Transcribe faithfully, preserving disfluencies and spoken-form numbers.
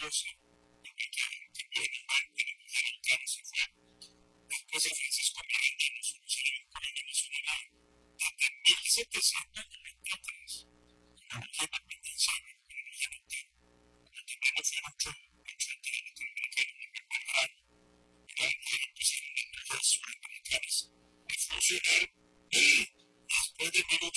Mendoza, donde que murió en el mar, que le cogieron cáncer, fue después de Francisco Miranda, nos conocieron en Colonia Nacional desde mil setecientos noventa y tres, una mujer independenciana, una mujer antigua, como también lo fueron ocho, ocho antiguos que no quieren ni recordar, una mujer empezaron las mujeres suramericanas a funcionar después de mil ochocientos